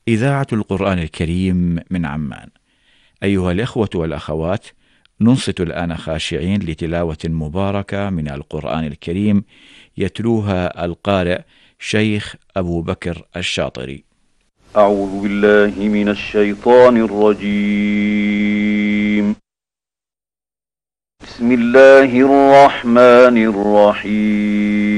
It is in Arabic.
إذاعة القرآن الكريم من عمان. أيها الإخوة والأخوات، ننصت الآن خاشعين لتلاوة مباركة من القرآن الكريم يتلوها القارئ شيخ أبو بكر الشاطري. أعوذ بالله من الشيطان الرجيم. بسم الله الرحمن الرحيم.